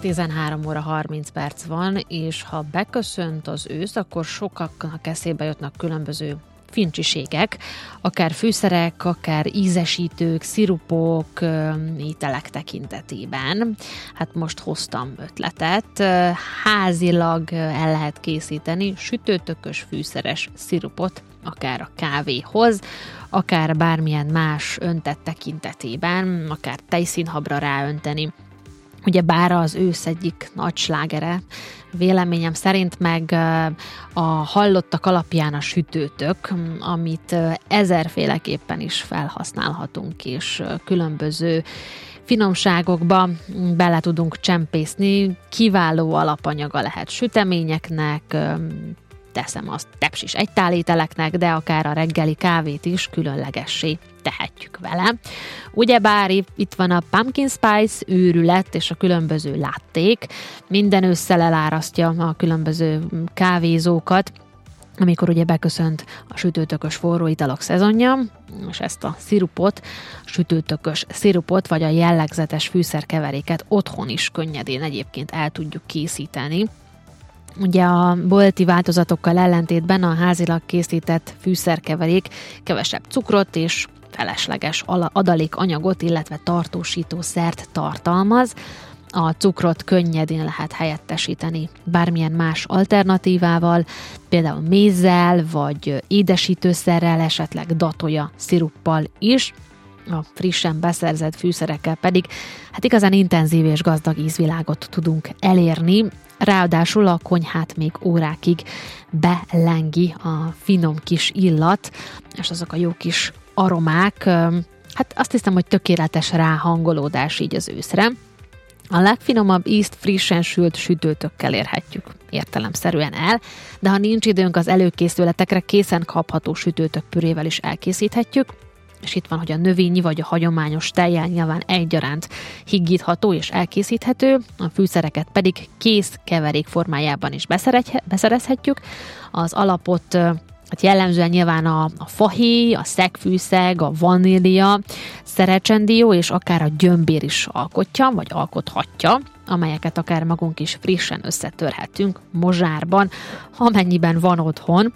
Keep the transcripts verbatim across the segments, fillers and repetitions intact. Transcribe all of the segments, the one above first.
tizenhárom óra harminc perc van, és ha beköszönt az ősz, akkor sokaknak eszébe jutnak különböző fincsiségek, akár fűszerek, akár ízesítők, szirupok, ételek tekintetében. Hát most hoztam ötletet. Házilag el lehet készíteni sütőtökös fűszeres szirupot, akár a kávéhoz, akár bármilyen más öntet tekintetében, akár tejszínhabra ráönteni. Ugye bár az ősz egyik nagy slágere, véleményem szerint meg a hallottak alapján a sütőtök, amit ezerféleképpen is felhasználhatunk, és különböző finomságokba bele tudunk csempészni, kiváló alapanyaga lehet süteményeknek, teszem azt tepsis egytálételeknek, de akár a reggeli kávét is különlegessé tehetjük vele. Ugyebár itt van a pumpkin spice őrület és a különböző látték, minden ősszel elárasztja a különböző kávézókat, amikor ugye beköszönt a sütőtökös forró italok szezonja, és ezt a szirupot, sütőtökös szirupot, vagy a jellegzetes fűszerkeveréket otthon is könnyedén egyébként el tudjuk készíteni. Ugye a bolti változatokkal ellentétben a házilag készített fűszerkeverék kevesebb cukrot és felesleges adalékanyagot, illetve tartósítószert tartalmaz. A cukrot könnyedén lehet helyettesíteni bármilyen más alternatívával, például mézzel, vagy édesítőszerrel, esetleg datoja sziruppal is. A frissen beszerzett fűszerekkel pedig hát igazán intenzív és gazdag ízvilágot tudunk elérni, ráadásul a konyhát még órákig belengi a finom kis illat, és azok a jó kis aromák, hát azt hiszem, hogy tökéletes ráhangolódás így az őszre. A legfinomabb ízt frissen sült sütőtökkel érhetjük értelemszerűen el, de ha nincs időnk az előkészületekre, készen kapható sütőtök pürével is elkészíthetjük, és itt van, hogy a növényi vagy a hagyományos tejjel nyilván egyaránt higgítható és elkészíthető, a fűszereket pedig kész keverék formájában is beszerezhetjük. Az alapot hát jellemzően nyilván a, a fahéj, a szegfűszeg, a vanília, szerecsendió és akár a gyömbér is alkotja, vagy alkothatja, amelyeket akár magunk is frissen összetörhetünk mozsárban, amennyiben van otthon.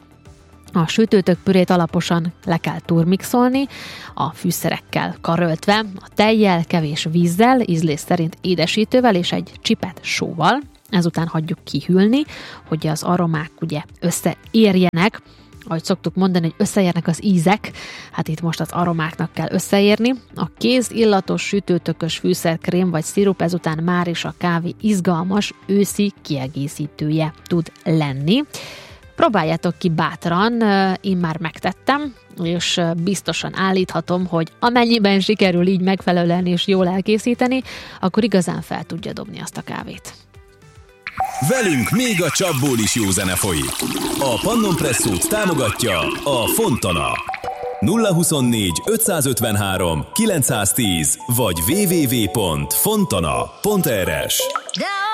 A sütőtök pürét alaposan le kell turmixolni, a fűszerekkel karöltve, a tejjel, kevés vízzel, ízlés szerint édesítővel és egy csipet sóval. Ezután hagyjuk kihűlni, hogy az aromák ugye összeérjenek, ahogy szoktuk mondani, hogy összeérnek az ízek, hát itt most az aromáknak kell összeérni. A kéz illatos sütőtökös fűszerkrém vagy szirup ezután már is a kávé izgalmas őszi kiegészítője tud lenni. Próbáljátok ki bátran, én már megtettem, és biztosan állíthatom, hogy amennyiben sikerül így megfelelően és jól elkészíteni, akkor igazán fel tudja dobni azt a kávét. Velünk még a csapból is jó zene folyik. A Pannon Presszót támogatja a Fontana. nulla huszonnégy ötszázötvenhárom kilencszáztíz vagy double-u double-u double-u pont fontana pont r s.